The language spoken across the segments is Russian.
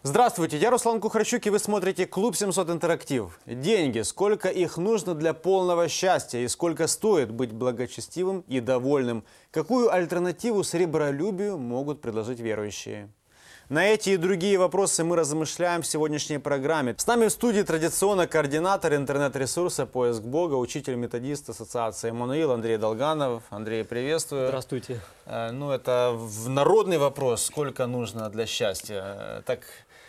Здравствуйте, я Руслан Кухарчук, и вы смотрите «Клуб 700 Интерактив». Деньги. Сколько их нужно для полного счастья и сколько стоит быть благочестивым и довольным? Какую альтернативу сребролюбию могут предложить верующие? На эти и другие вопросы мы размышляем в сегодняшней программе. С нами в студии традиционно координатор интернет-ресурса «Поиск Бога», учитель-методист Ассоциации Эммануил Андрей Долганов. Андрей, приветствую. Здравствуйте. Это народный вопрос, сколько нужно для счастья. Так,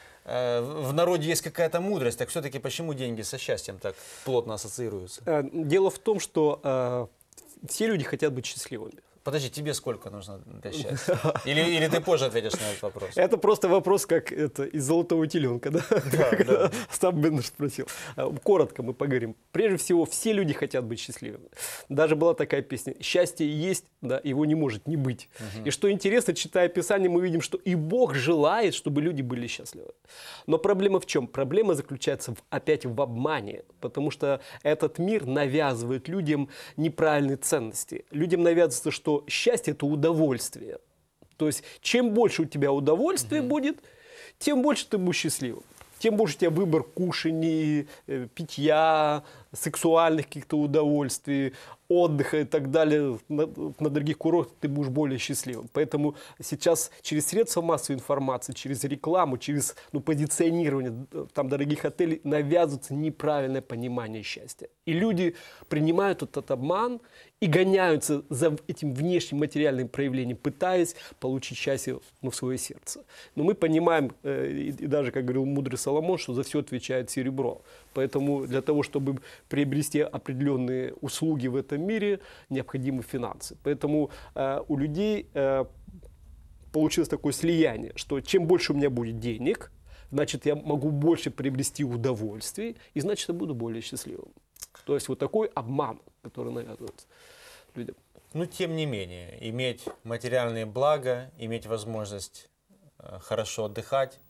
в народе есть какая-то мудрость, так все-таки почему деньги со счастьем так плотно ассоциируются? Дело в том, что все люди хотят быть счастливыми. Подожди, тебе сколько нужно для счастья? Или ты позже ответишь на этот вопрос? Это просто вопрос, как это из золотого теленка, да? Да. Остап Бендер спросил. Коротко мы поговорим. Прежде всего, все люди хотят быть счастливыми. Даже была такая песня: «Счастье есть, да, его не может не быть». И что интересно, читая Писание, мы видим, что и Бог желает, чтобы люди были счастливы. Но проблема в чем? Проблема заключается опять в обмане, потому что этот мир навязывает людям неправильные ценности. Людям навязывается, что счастье – это удовольствие. То есть, чем больше у тебя удовольствия будет, тем больше ты будешь счастливым. Тем больше у тебя выбор кушаний, питья, сексуальных каких-то удовольствий, отдыха и так далее. На других курортах ты будешь более счастливым. Поэтому сейчас через средства массовой информации, через рекламу, через позиционирование там дорогих отелей навязывается неправильное понимание счастья. И люди принимают этот обман и гоняются за этим внешним материальным проявлением, пытаясь получить счастье в свое сердце. Но мы понимаем, и даже, как говорил мудрый Соломон, что за все отвечает серебро. Поэтому для того, чтобы приобрести определенные услуги в этом мире, необходимы финансы. Поэтому у людей получилось такое слияние, что чем больше у меня будет денег, значит, я могу больше приобрести удовольствий, и значит, я буду более счастливым. То есть вот такой обман, который навязывается людям. Но тем не менее, иметь материальные блага, иметь возможность хорошо отдыхать,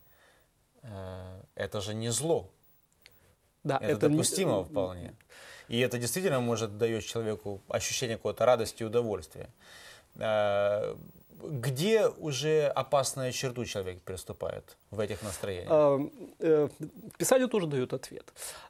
это же не зло. Да, это допустимо вполне. И это действительно может дать человеку ощущение какой-то радости и удовольствия. Где уже опасную черту человек переступает в этих настроениях? Писание тоже дает ответ.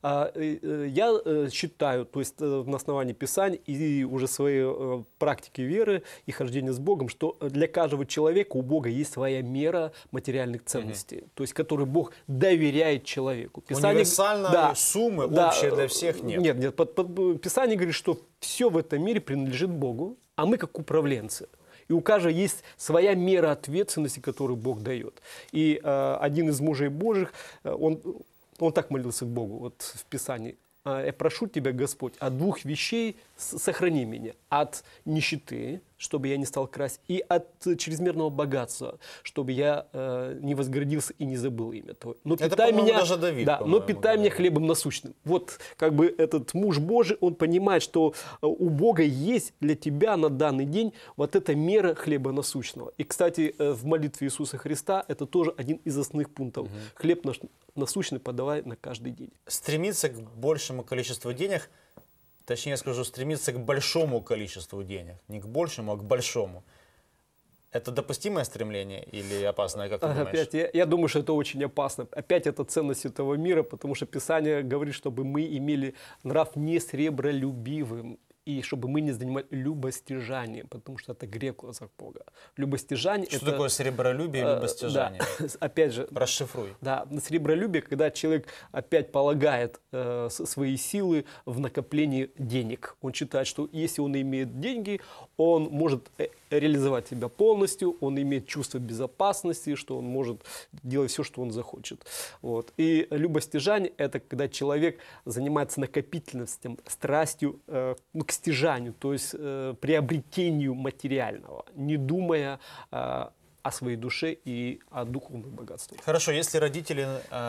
Я считаю, то есть на основании Писания и уже своей практики веры и хождения с Богом, что для каждого человека у Бога есть своя мера материальных ценностей, то есть которую Бог доверяет человеку. Универсальной суммы общей для всех нет. Нет. Писание говорит, что все в этом мире принадлежит Богу, а мы как управленцы. И у каждого есть своя мера ответственности, которую Бог дает. И один из мужей Божьих, он так молился к Богу, вот в Писании: «Я прошу Тебя, Господь, от двух вещей сохрани меня. От нищеты, чтобы я не стал красть, и от чрезмерного богатства, чтобы я не возгордился и не забыл имя Твое. Но питай меня, даже Давид, но питай меня хлебом насущным». Вот как бы этот муж Божий, он понимает, что у Бога есть для тебя на данный день вот эта мера хлеба насущного. И, кстати, в молитве Иисуса Христа это тоже один из основных пунктов. Хлеб насущный подавай на каждый день. Стремиться к большему количеству денег, точнее скажу, стремиться к большому количеству денег. Не к большему, а к большому. Это допустимое стремление или опасное, как ты думаешь? Опять, я думаю, что это очень опасно. Опять это ценность этого мира, потому что Писание говорит, чтобы мы имели нрав не сребролюбивым, и чтобы мы не занимали любостяжанием, потому что это грех в глазах Бога. Любостяжание — что такое сребролюбие и любостяжание? Да, опять же, расшифруй. Да, сребролюбие, когда человек опять полагает свои силы в накоплении денег. Он считает, что если он имеет деньги, он может реализовать себя полностью, он имеет чувство безопасности, что он может делать все, что он захочет. Вот. И любостяжание — это когда человек занимается накопительностью, страстью к стяжанию, то есть приобретению материального, не думая о своей душе и о духовном богатстве. Хорошо, если родители